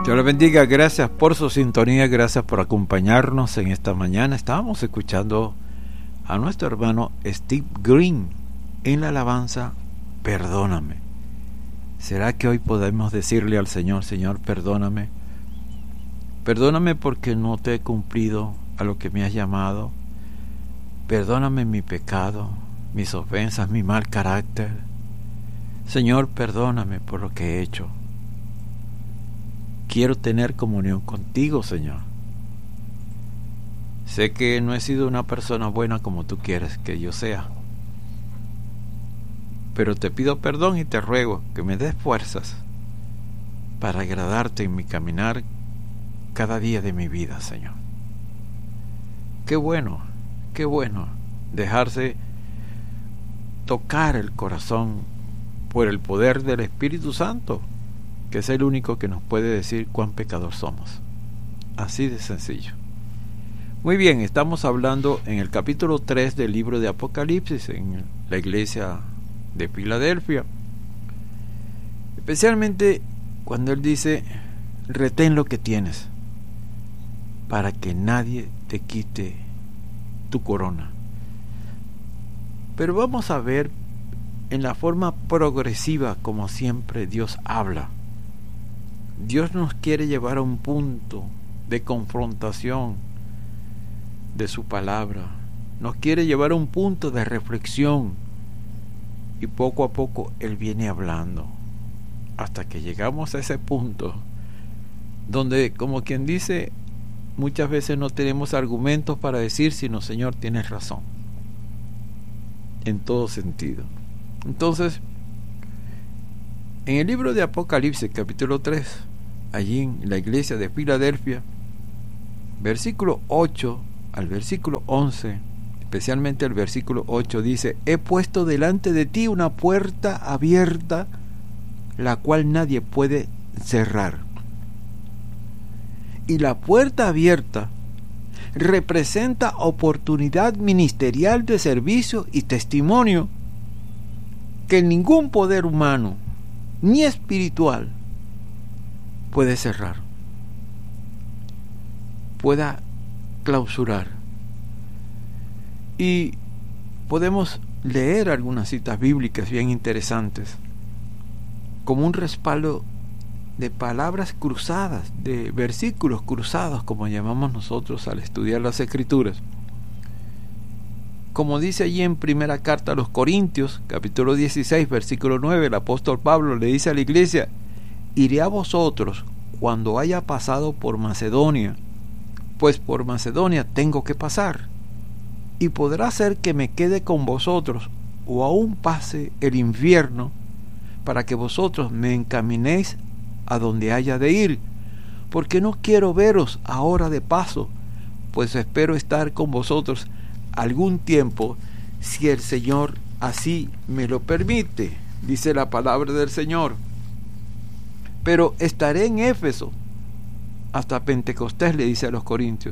Dios les bendiga, gracias por su sintonía, gracias por acompañarnos en esta mañana. Estábamos escuchando a nuestro hermano Steve Green en la alabanza Perdóname. ¿Será que hoy podemos decirle al Señor, Señor, perdóname? Perdóname porque no te he cumplido a lo que me has llamado. Perdóname mi pecado, mis ofensas, mi mal carácter. Señor, perdóname por lo que he hecho. Quiero tener comunión contigo, Señor. Sé que no he sido una persona buena como tú quieres que yo sea, pero te pido perdón y te ruego que me des fuerzas para agradarte en mi caminar cada día de mi vida, Señor. Qué bueno dejarse tocar el corazón por el poder del Espíritu Santo, que es el único que nos puede decir cuán pecador somos. Así de sencillo. Muy bien, estamos hablando en el capítulo 3 del libro de Apocalipsis en la iglesia de Filadelfia, especialmente cuando él dice: retén lo que tienes para que nadie te quite tu corona. Pero vamos a ver en la forma progresiva como siempre Dios habla. Dios nos quiere llevar a un punto de confrontación de su palabra. Nos quiere llevar a un punto de reflexión. Y poco a poco Él viene hablando. Hasta que llegamos a ese punto donde, como quien dice, muchas veces no tenemos argumentos para decir, sino, Señor, tienes razón. En todo sentido. Entonces, en el libro de Apocalipsis, capítulo 3, allí en la iglesia de Filadelfia, versículo 8 al versículo 11, especialmente el versículo 8, dice: he puesto delante de ti una puerta abierta, la cual nadie puede cerrar. Y la puerta abierta representa oportunidad ministerial de servicio y testimonio que ningún poder humano ni espiritual puede cerrar, pueda clausurar. Y podemos leer algunas citas bíblicas bien interesantes como un respaldo de palabras cruzadas, de versículos cruzados, como llamamos nosotros al estudiar las Escrituras. Como dice allí en primera carta a los Corintios, capítulo 16, versículo 9, el apóstol Pablo le dice a la iglesia: iré a vosotros cuando haya pasado por Macedonia, pues por Macedonia tengo que pasar, y podrá ser que me quede con vosotros, o aún pase el invierno, para que vosotros me encaminéis a donde haya de ir, porque no quiero veros ahora de paso, pues espero estar con vosotros algún tiempo, si el Señor así me lo permite, dice la palabra del Señor. Pero estaré en Éfeso hasta Pentecostés, le dice a los Corintios,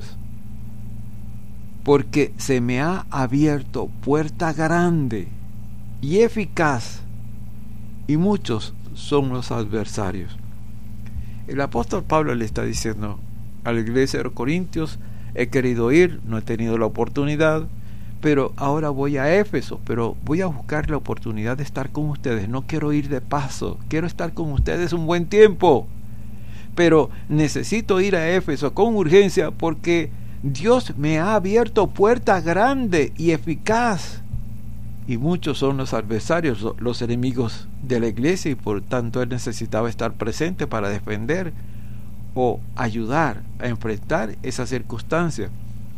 porque se me ha abierto puerta grande y eficaz, y muchos son los adversarios. El apóstol Pablo le está diciendo a la iglesia de los Corintios: he querido ir, no he tenido la oportunidad, pero ahora voy a Éfeso, pero voy a buscar la oportunidad de estar con ustedes. No quiero ir de paso, quiero estar con ustedes un buen tiempo, pero necesito ir a Éfeso con urgencia, porque Dios me ha abierto puerta grande y eficaz, y muchos son los adversarios, los enemigos de la iglesia, y por tanto él necesitaba estar presente para defender o ayudar a enfrentar esa circunstancia.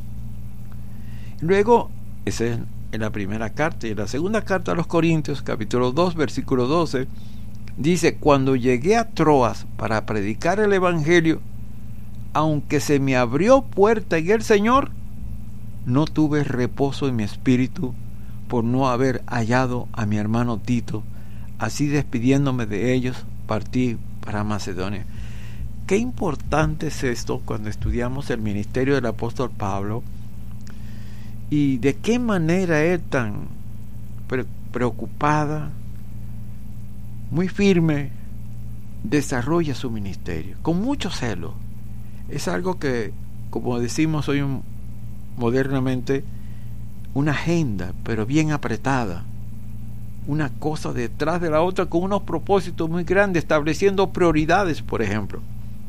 Luego, esa es en la primera carta. Y en la segunda carta a los Corintios, capítulo 2, versículo 12, dice: cuando llegué a Troas para predicar el evangelio, aunque se me abrió puerta en el Señor, no tuve reposo en mi espíritu por no haber hallado a mi hermano Tito. Así, despidiéndome de ellos, partí para Macedonia. Qué importante es esto cuando estudiamos el ministerio del apóstol Pablo, y de qué manera él tan preocupada, muy firme, desarrolla su ministerio con mucho celo. Es algo que, como decimos hoy modernamente, una agenda, pero bien apretada, una cosa detrás de la otra, con unos propósitos muy grandes, estableciendo prioridades, por ejemplo.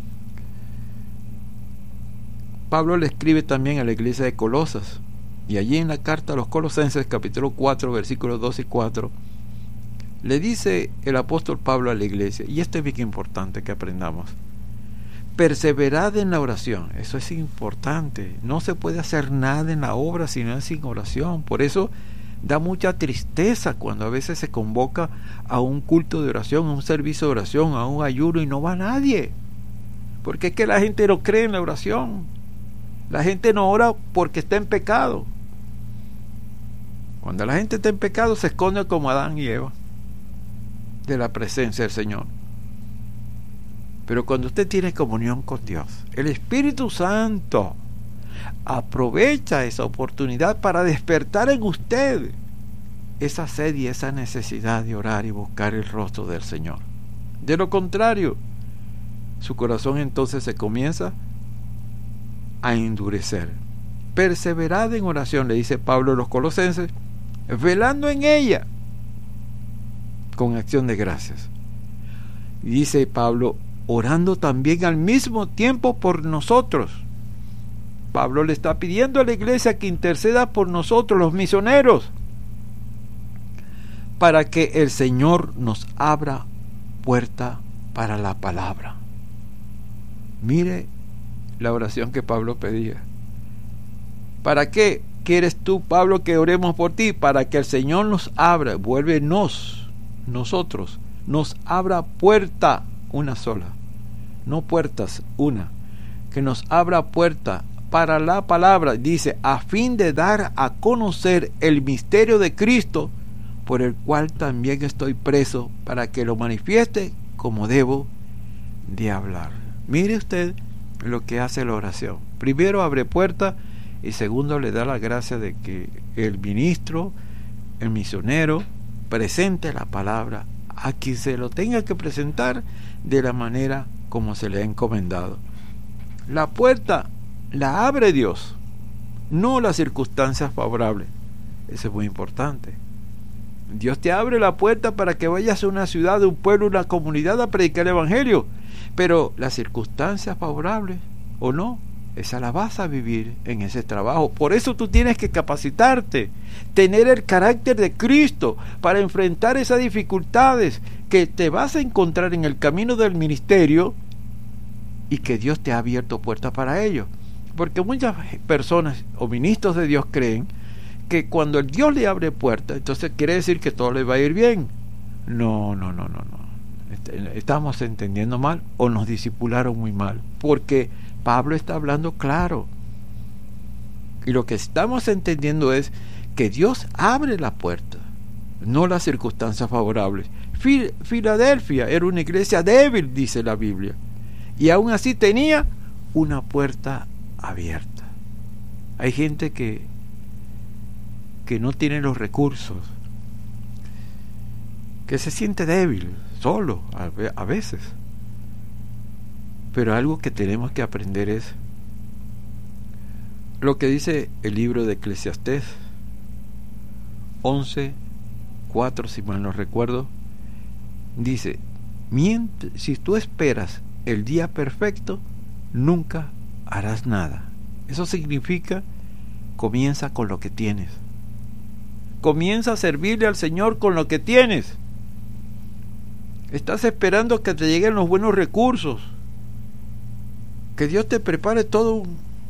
Pablo le escribe también a la iglesia de Colosas, y allí en la carta a los Colosenses, capítulo 4, versículos 2 y 4, le dice el apóstol Pablo a la iglesia, y esto es bien importante que aprendamos: perseverad en la oración. Eso es importante. No se puede hacer nada en la obra si no es sin oración. Por eso da mucha tristeza cuando a veces se convoca a un culto de oración, a un servicio de oración, a un ayuno y no va nadie. Porque es que la gente no cree en la oración. La gente no ora porque está en pecado. Cuando la gente está en pecado se esconde como Adán y Eva de la presencia del Señor. Pero cuando usted tiene comunión con Dios, el Espíritu Santo aprovecha esa oportunidad para despertar en usted esa sed y esa necesidad de orar y buscar el rostro del Señor. De lo contrario, su corazón entonces se comienza a endurecer. Perseverad en oración, le dice Pablo a los Colosenses, velando en ella con acción de gracias. Y dice Pablo, orando también al mismo tiempo por nosotros. Pablo le está pidiendo a la iglesia que interceda por nosotros, los misioneros, para que el Señor nos abra puerta para la palabra. Mire la oración que Pablo pedía. ¿Para qué quieres tú, Pablo, que oremos por ti? Para que el Señor nos abra, nosotros, nos abra puerta, una sola, no puertas, una, que nos abra puerta para la palabra, dice, a fin de dar a conocer el misterio de Cristo, por el cual también estoy preso, para que lo manifieste como debo de hablar. Mire usted lo que hace la oración. Primero abre puerta y segundo le da la gracia de que el ministro, el misionero, presente la palabra a quien se lo tenga que presentar de la manera como se le ha encomendado. La puerta la abre Dios, no las circunstancias favorables. Eso es muy importante. Dios te abre la puerta para que vayas a una ciudad, un pueblo, una comunidad a predicar el evangelio, pero las circunstancias favorables o no, esa la vas a vivir en ese trabajo. Por eso tú tienes que capacitarte, tener el carácter de Cristo para enfrentar esas dificultades que te vas a encontrar en el camino del ministerio y que Dios te ha abierto puertas para ello. Porque muchas personas o ministros de Dios creen que cuando el Dios le abre puertas, entonces quiere decir que todo le va a ir bien. No. Estamos entendiendo mal o nos discipularon muy mal, porque Pablo está hablando claro. Y lo que estamos entendiendo es que Dios abre la puerta, no las circunstancias favorables. Filadelfia era una iglesia débil, dice la Biblia, y aún así tenía una puerta abierta. Hay gente que no tiene los recursos, que se siente débil, solo, a veces. Pero algo que tenemos que aprender es lo que dice el libro de Eclesiastés 11:4, si mal no recuerdo. Dice, si tú esperas el día perfecto, nunca harás nada. Eso significa, comienza con lo que tienes. Comienza a servirle al Señor con lo que tienes. Estás esperando que te lleguen los buenos recursos, que Dios te prepare todo,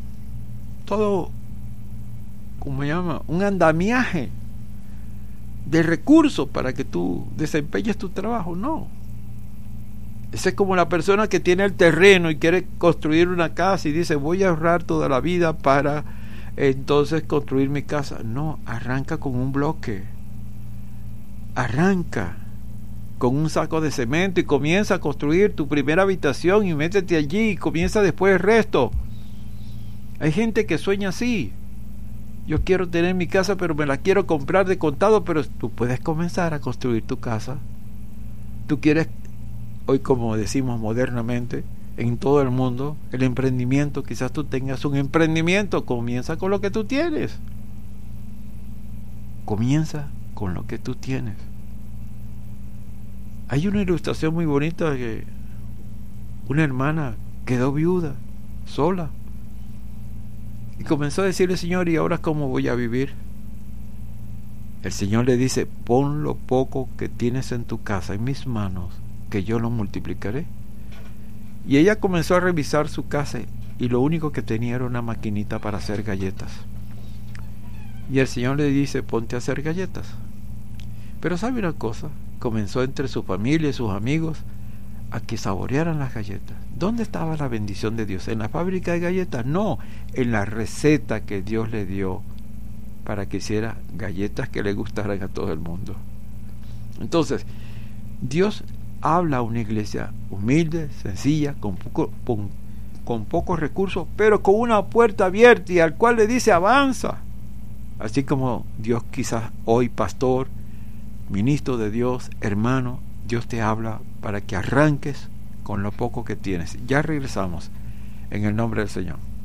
¿cómo se llama? Un andamiaje de recursos para que tú desempeñes tu trabajo. No. Esa es como la persona que tiene el terreno y quiere construir una casa y dice, voy a ahorrar toda la vida para entonces construir mi casa. No, arranca con un bloque. Arranca con un saco de cemento y comienza a construir tu primera habitación y métete allí y comienza después el resto. Hay gente que sueña así. Yo quiero tener mi casa, pero me la quiero comprar de contado. Pero tú puedes comenzar a construir tu casa. Tú quieres hoy, como decimos modernamente, en todo el mundo, el emprendimiento. Quizás tú tengas un emprendimiento, comienza con lo que tú tienes. Comienza con lo que tú tienes. Hay una ilustración muy bonita que una hermana quedó viuda, sola, y comenzó a decirle: Señor, ¿y ahora cómo voy a vivir? El Señor le dice: pon lo poco que tienes en tu casa en mis manos, que yo lo multiplicaré. Y ella comenzó a revisar su casa, y lo único que tenía era una maquinita para hacer galletas. Y el Señor le dice: ponte a hacer galletas. Pero ¿sabe una cosa? Comenzó entre su familia y sus amigos a que saborearan las galletas. ¿Dónde estaba la bendición de Dios? ¿En la fábrica de galletas? No, en la receta que Dios le dio para que hiciera galletas que le gustaran a todo el mundo. Entonces, Dios habla a una iglesia humilde, sencilla, con pocos recursos, pero con una puerta abierta, y al cual le dice: avanza. Así como Dios, quizás hoy, pastor, ministro de Dios, hermano, Dios te habla para que arranques con lo poco que tienes. Ya regresamos en el nombre del Señor.